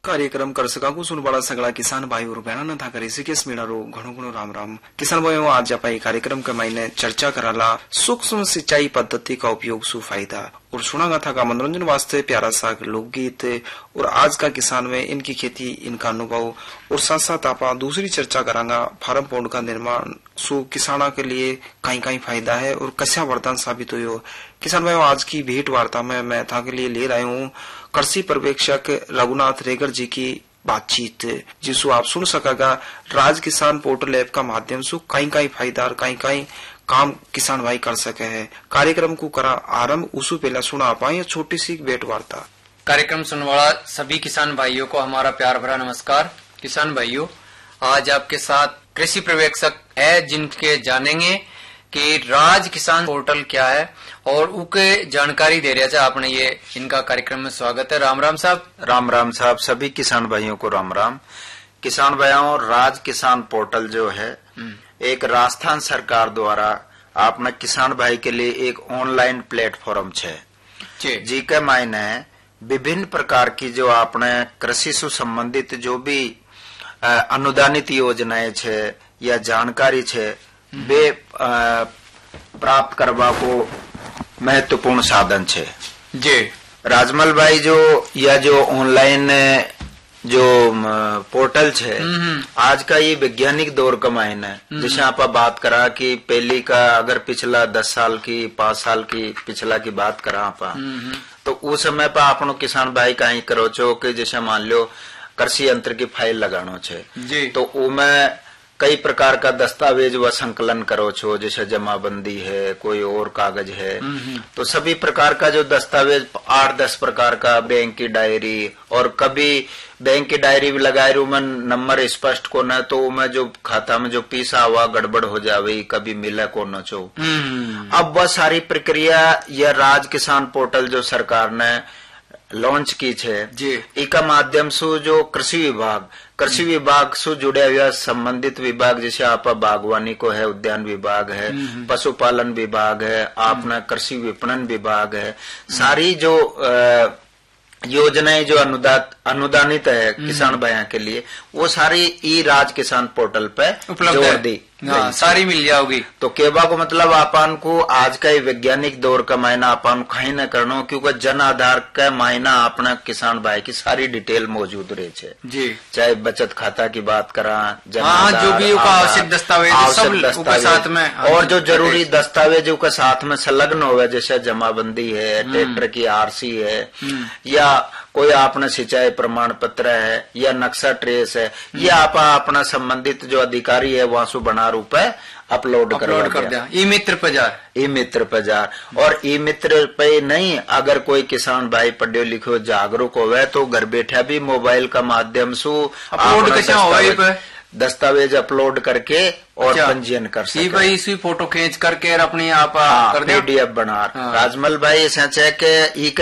कार्यक्रम कर सका को सुन बड़ा सगला किसान भाई और बहना न था करे सिकेश मेरा रो घणो घणो राम राम। किसान भाई आज अपन कार्यक्रम के मायने चर्चा कराला सूक्ष्म सिंचाई पद्धति का उपयोग सु फायदा और सुनागा था का मनोरंजन वास्ते प्यारा सा लोकगीत और आज का किसान में इनकी खेती इनका अनुभव और साथ साथ आप दूसरी चर्चा करांगा फार्म पॉन्ड का निर्माण सु किसाना के लिए कहीं कहीं फायदा है और कस्या वरदान साबित हुई। किसान भाई आज की भेंट वार्ता में मैं था के लिए ले रहा हूँ कृषि पर्यवेक्षक रघुनाथ रेगर जी की बातचीत जिसको आप सुन सकेगा राज किसान पोर्टल ऐप का माध्यम से कहीं कहीं फायदा और कहीं कहीं काम किसान भाई कर सके है। कार्यक्रम को करा आरंभ उसु पहला सुना पाए छोटी सी भेंट वार्ता। कार्यक्रम सुनने वाला सभी किसान भाइयों को हमारा प्यार भरा नमस्कार। किसान भाइयों, आज आपके साथ कृषि पर्यवेक्षक है जिनके जानेंगे कि राज किसान पोर्टल क्या है और उके जानकारी दे रहा है आपने। ये इनका कार्यक्रम में स्वागत है। राम राम साहब। राम राम साहब, सभी किसान भाइयों को राम राम। किसान भाइयों, राज किसान पोर्टल जो है एक राजस्थान सरकार द्वारा आपने किसान भाई के लिए एक ऑनलाइन प्लेटफॉर्म है जी के मायने विभिन्न प्रकार की जो आपने कृषि से संबंधित जो भी अनुदानित योजनाएं छे या जानकारी छे वे प्राप्त करवा को महत्वपूर्ण साधन छे जी। राजमल भाई जो या जो ऑनलाइन जो पोर्टल छे आज का ये वैज्ञानिक दौर का मायने है। जैसे आप बात करा कि पहली का अगर पिछला 10 साल की 5 साल की पिछला की बात करा आप तो उस समय पर आपनो किसान भाई कहीं करो छो कि जैसे मान लो कृषि यंत्र की फाइल लगानो छे जी, तो उमें कई प्रकार का दस्तावेज व संकलन करो छो जैसे जमाबंदी है कोई और कागज है तो सभी प्रकार का जो दस्तावेज 8-10 प्रकार का बैंक की डायरी और कभी बैंक की डायरी भी लगाए रू में नंबर स्पष्ट को न तो मैं जो खाता में जो पैसा हुआ गड़बड़ हो जावे कभी मिले को न छो। अब वह सारी प्रक्रिया यह राज किसान पोर्टल जो सरकार ने लॉन्च की छे जी, इका माध्यम से जो कृषि विभाग से जुड़े हुए संबंधित विभाग जैसे आप बागवानी को है, उद्यान विभाग है, पशुपालन विभाग है, आपना कृषि विपणन विभाग है, सारी जो योजनाएं जो अनुदानित है किसान भाइयों के लिए वो सारी ई राज किसान पोर्टल पे जोड़ दी सारी मिल जाओगी। तो केबा को मतलब आपन को आज का वैज्ञानिक दौर का मायना आपन कहीं न करनो क्योंकि जन आधार का मायना अपना किसान भाई की सारी डिटेल मौजूद रहे छे जी, चाहे बचत खाता की बात करा जन आधार, जो भी आवश्यक दस्तावेज सब साथ में और जो जरूरी दस्तावेजों के साथ में संलग्न होवे जैसे जमाबंदी है, ट्रैक्टर की आरसी है या कोई आपने सिंचाई प्रमाण पत्र है या नक्शा ट्रेस है या आप अपना संबंधित जो अधिकारी है वहां से बना रूप है अपलोड कर दिया ई मित्र पर और ई मित्र पे नहीं अगर कोई किसान भाई पढ़ो लिखो जागरूक होवे तो घर बैठा भी मोबाइल का माध्यम से दस्तावेज अपलोड करके और पंजीयन कर सकते भाई इसी फोटो खींच करके अपनी आप PDF बना। राजमल भाई ऐसा है कि